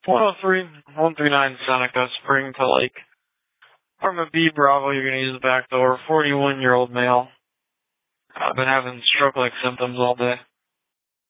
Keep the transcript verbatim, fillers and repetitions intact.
one oh three, one three nine Seneca, Spring to Lake. Apartment B, Bravo, you're going to use the back door. forty-one-year-old male. I've been having stroke-like symptoms all day.